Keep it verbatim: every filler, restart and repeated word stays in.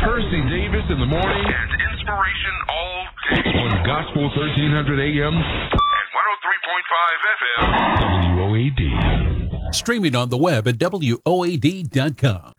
Percy Davis in the morning. And inspiration all day. On Gospel thirteen hundred A M. And one oh three point five F M. W O A D. Streaming on the web at W O A D dot com.